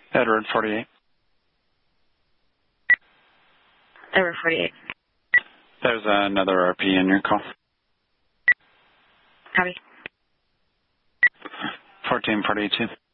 Edward 48. Edward 48. There's another RP in your call. Copy. 1442.